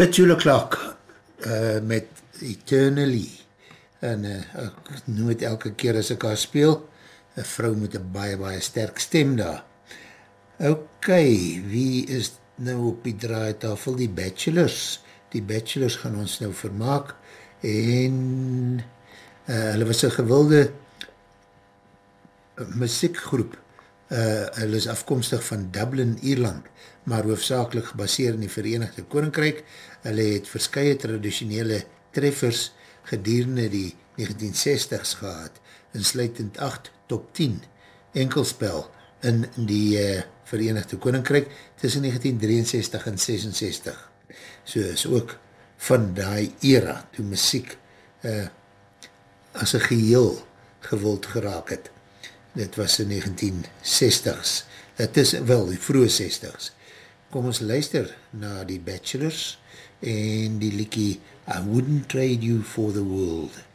Petula Clark met Eternally en ek noem het elke keer as ek haar speel, een vrou met een baie sterk stem daar. Ok, wie is nou op die draaitafel? Die Bachelors. Die Bachelors gaan ons nou vermaak en hulle was een gewilde muziekgroep. Hulle is afkomstig van Dublin, Ierland, maar hoofdzakelijk gebaseerd in die Verenigde Koninkryk. Hulle het verskye traditionele treffers gedurende die 1960s gehad, insluitend 8 top 10 enkelspel in die Verenigde Koninkryk tussen 1963 en 66. So is ook van die era, toe muziek as een geheel gewild geraak het. Dit was in 1960s. Het is wel die vroege 60s. Kom ons luister na die Bachelors en die liekie I Wouldn't Trade You for the World.